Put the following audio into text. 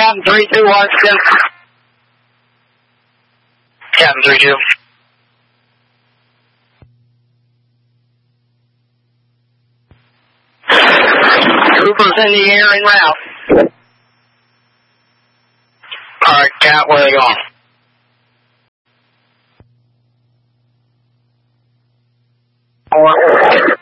Captain 32 Washington. Captain 32. Troopers in the air en route. Alright, Cap, where are they going?